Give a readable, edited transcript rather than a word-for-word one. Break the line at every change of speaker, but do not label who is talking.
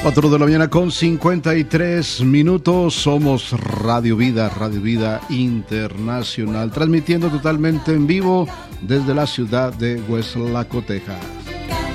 4 de la mañana con 53 minutos. Somos Radio Vida Internacional, transmitiendo totalmente en vivo desde la ciudad de Weslaco, Texas.